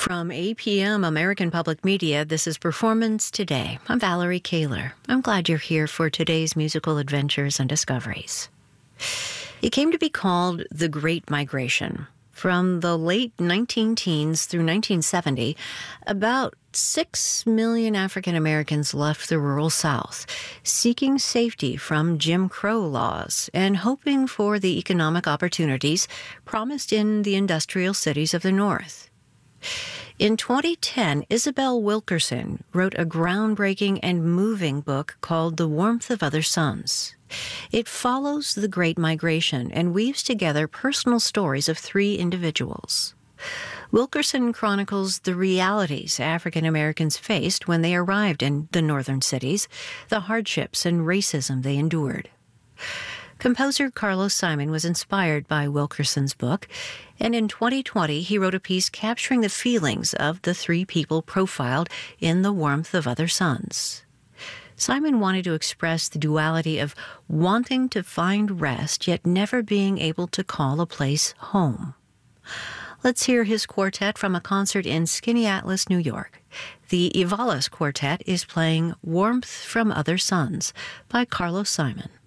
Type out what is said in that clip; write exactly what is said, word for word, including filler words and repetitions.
From A P M American Public Media, this is Performance Today. I'm Valerie Kaler. I'm glad you're here for today's musical adventures and discoveries. It came to be called the Great Migration. From the late nineteen teens through nineteen seventy, about six million African Americans left the rural South, seeking safety from Jim Crow laws and hoping for the economic opportunities promised in the industrial cities of the North. In twenty ten, Isabel Wilkerson wrote a groundbreaking and moving book called The Warmth of Other Suns. It follows the Great Migration and weaves together personal stories of three individuals. Wilkerson chronicles the realities African Americans faced when they arrived in the northern cities, the hardships and racism they endured. Composer Carlos Simon was inspired by Wilkerson's book, and in twenty twenty he wrote a piece capturing the feelings of the three people profiled in The Warmth of Other Suns. Simon wanted to express the duality of wanting to find rest, yet never being able to call a place home. Let's hear his quartet from a concert in Skaneateles, New York. The Evalas Quartet is playing Warmth from Other Suns by Carlos Simon.